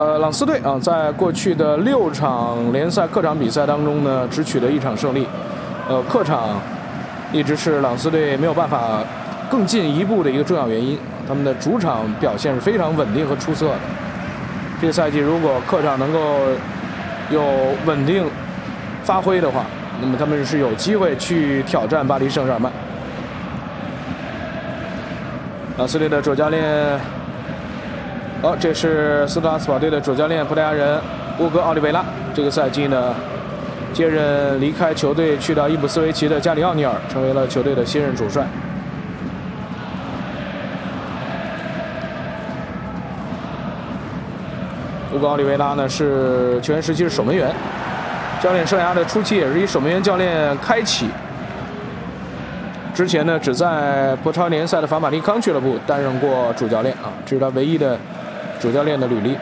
朗斯队啊，在过去的6场联赛客场比赛当中呢，只取得1场胜利。客场一直是朗斯队没有办法更进一步的一个重要原因。他们的主场表现是非常稳定和出色的。这个赛季如果客场能够有稳定发挥的话，那么他们是有机会去挑战巴黎圣日耳曼。朗斯队的主教练。这是斯特拉斯堡队的主教练葡萄牙人乌戈·奥利维拉。这个赛季呢，接任离开球队去到伊普斯维奇的加里奥尼尔，成为了球队的新任主帅。乌戈·奥利维拉呢是球员时期是守门员，教练生涯的初期也是以守门员教练开启。之前呢，只在葡超联赛的法马利康俱乐部担任过主教练啊，这是他唯一的主教练的履历。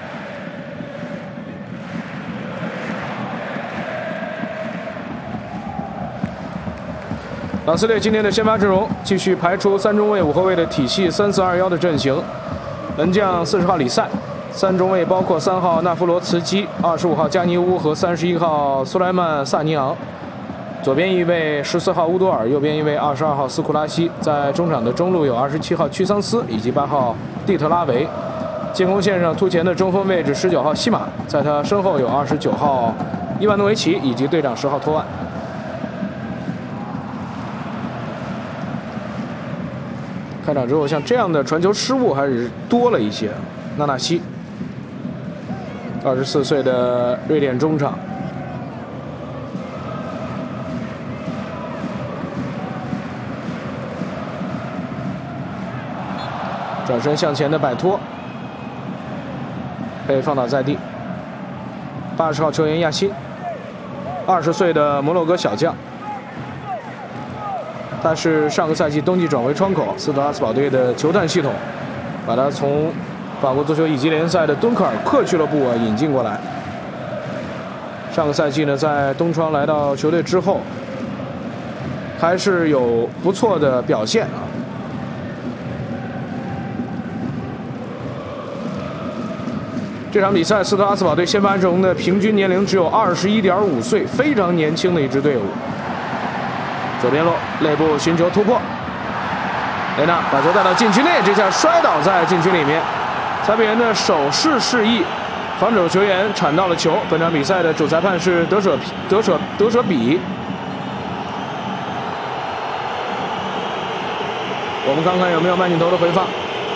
朗斯队今天的先发阵容继续排出3中卫5后卫的体系3-4-2-1的阵型，门将40号里塞，3中卫包括3号纳夫罗茨基、25号加尼乌和31号苏莱曼萨尼昂。左边一位14号乌多尔，右边一位22号斯库拉西。在中场的中路有27号屈桑斯以及8号蒂特拉维。进攻线上突前的中锋位置19号西马，在他身后有29号伊万诺维奇以及队长10号托万。开场之后，像这样的传球失误还是多了一些。纳纳西，24岁的瑞典中场。转身向前的摆脱，被放倒在地。80号球员亚辛，20岁的摩洛哥小将，他是上个赛季冬季转会窗口斯特拉斯堡队的球探系统把他从法国足球乙级联赛的敦刻尔克俱乐部引进过来。上个赛季呢，在冬窗来到球队之后，还是有不错的表现啊。这场比赛，斯特拉斯堡队先发阵容的平均年龄只有21.5岁，非常年轻的一支队伍。左边路内部寻求突破，雷纳把球带到禁区内，这下摔倒在禁区里面。裁判员的手势示意，防守球员铲到了球。本场比赛的主裁判是德舍比。我们看看有没有慢镜头的回放。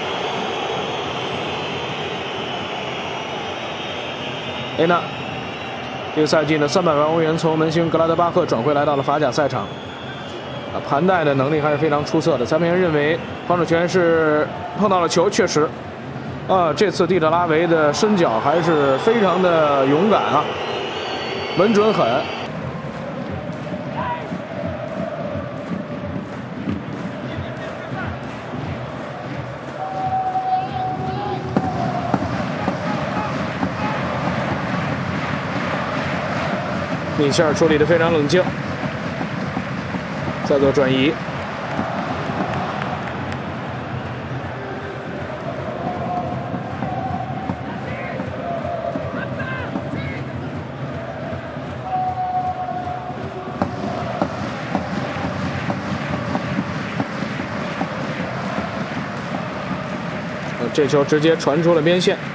雷纳，这个赛季呢，300万欧元从门兴格拉德巴赫转会来到了法甲赛场。盘带的能力还是非常出色的。裁判员认为防守球员是碰到了球，确实。这次蒂特拉维的伸脚还是非常的勇敢啊，稳准狠。米切尔处理得非常冷静，再做转移。这球直接传出了边线。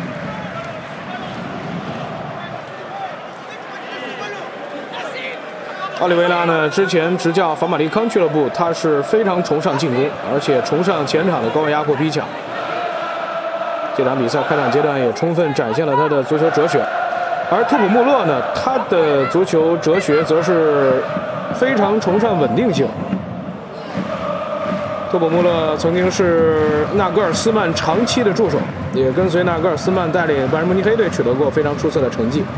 奥利维拉呢，之前执教法马利康俱乐部，他是非常崇尚进攻，而且崇尚前场的高位压迫逼抢。这场比赛开场阶段也充分展现了他的足球哲学。而图普穆勒呢，他的足球哲学则是非常崇尚稳定性。图普穆勒曾经是纳格尔斯曼长期的助手，也跟随纳格尔斯曼带领拜仁慕尼黑队取得过非常出色的成绩。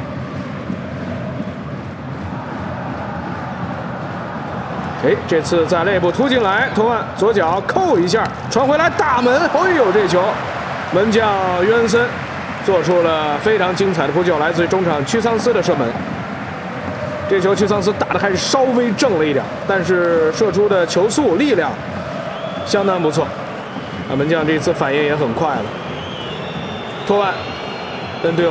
这次在内部突进来，托万左脚扣一下，传回来大门。这球门将约恩森做出了非常精彩的扑救，来自于中场屈桑斯的射门。这球屈桑斯打的还是稍微正了一点，但是射出的球速力量相当不错。门将这次反应也很快了。托万跟队友